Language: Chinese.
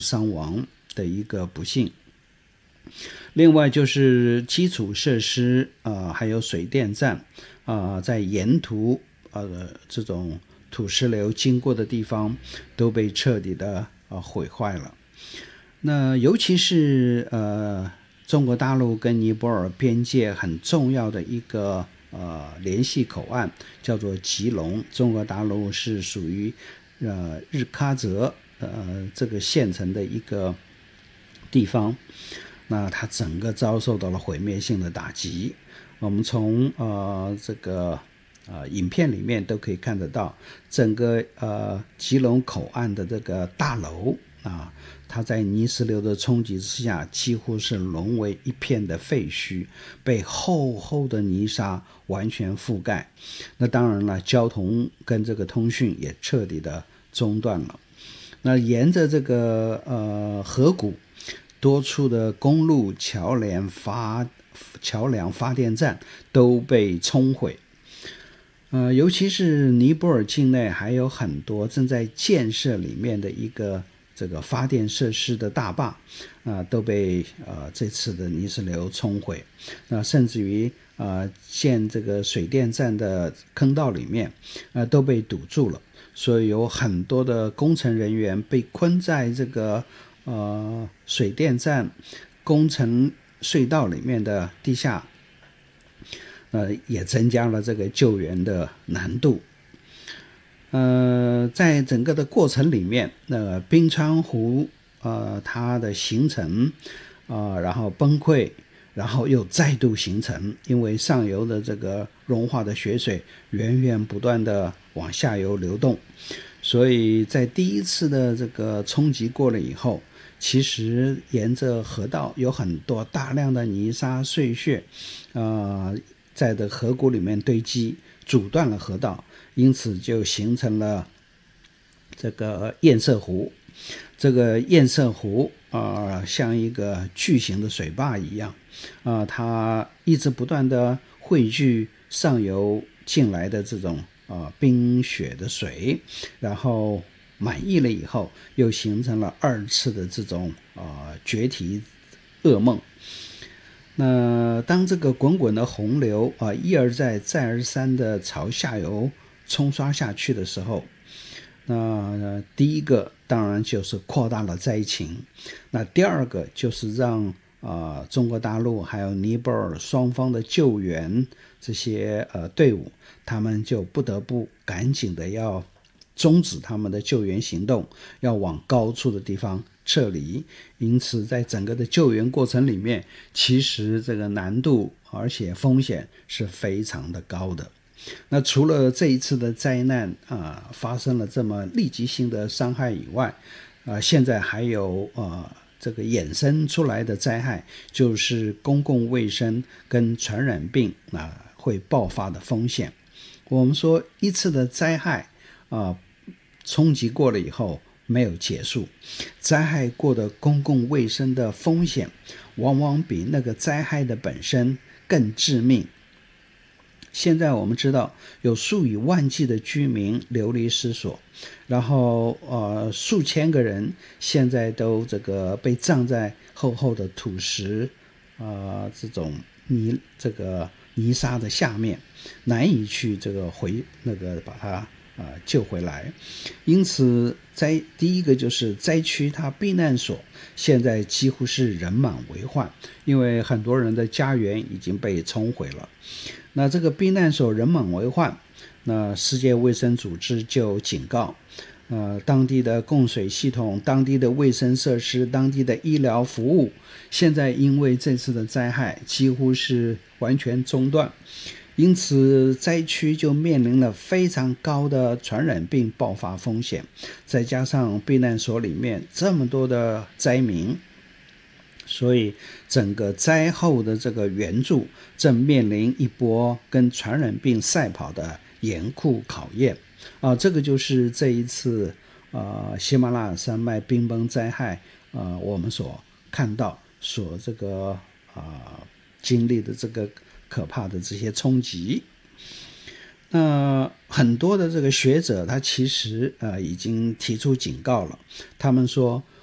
伤亡的一个不幸。另外就是基础设施还有水电站在沿途这种土石流经过的地方都被彻底的毁坏了。那尤其是中国大陆跟尼泊尔边界很重要的一个联系口岸叫做吉隆，中国大陆是属于日喀则这个县城的一个地方，那它整个遭受到了毁灭性的打击。我们从这个影片里面都可以看得到，整个吉隆口岸的这个大楼它在泥石流的冲击之下几乎是沦为一片的废墟，被厚厚的泥沙完全覆盖。那当然了，交通跟这个通讯也彻底的中断了。那沿着这个河谷，多处的公路、桥梁、发电站都被冲毁。尤其是尼泊尔境内还有很多正在建设里面的一个这个发电设施的大坝都被这次的泥石流冲毁。那甚至于建这个水电站的坑道里面都被堵住了，所以有很多的工程人员被困在这个水电站工程隧道里面的地下，也增加了这个救援的难度。在整个的过程里面，冰川湖它的形成然后崩溃，然后又再度形成，因为上游的这个融化的雪水源源不断的往下游流动，所以在第一次的这个冲击过了以后，其实沿着河道有很多大量的泥沙碎屑在的河谷里面堆积，阻断了河道，因此就形成了这个堰塞湖。这个堰塞湖像一个巨型的水坝一样它一直不断的汇聚上游进来的这种冰雪的水，然后满溢了以后，又形成了二次的这种决堤噩梦。那当这个滚滚的洪流一而再再而三的朝下游冲刷下去的时候，那第一个当然就是扩大了灾情，那第二个就是让中国大陆还有尼泊尔双方的救援这些队伍，他们就不得不赶紧的要终止他们的救援行动，要往高处的地方撤离。因此在整个的救援过程里面，其实这个难度而且风险是非常的高的。那除了这一次的灾难发生了这么立即性的伤害以外，现在还有这个衍生出来的灾害，就是公共卫生跟传染病会爆发的风险。我们说一次的灾害冲击过了以后没有结束，灾害过的公共卫生的风险往往比那个灾害的本身更致命。现在我们知道有数以万计的居民流离失所，然后数千个人现在都这个被葬在厚厚的土石这种泥沙的下面，难以去这个把它救回来。因此第一个就是灾区它避难所现在几乎是人满为患，因为很多人的家园已经被冲毁了。那这个避难所人满为患，那世界卫生组织就警告当地的供水系统、当地的卫生设施、当地的医疗服务，现在因为这次的灾害几乎是完全中断，因此灾区就面临了非常高的传染病爆发风险。再加上避难所里面这么多的灾民，所以整个灾后的这个援助正面临一波跟传染病赛跑的严酷考验这个就是这一次喜马拉雅山脉冰崩灾害我们所看到所这个经历的这个可怕的这些冲击。那很多的这个学者他其实已经提出警告了，他们说